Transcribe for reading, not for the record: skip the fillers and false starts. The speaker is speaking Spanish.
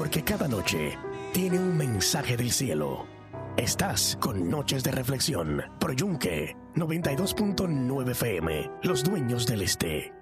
porque cada noche tiene un mensaje del cielo. Estás con Noches de Reflexión, por Yunque 92.9 FM, Los Dueños del Este.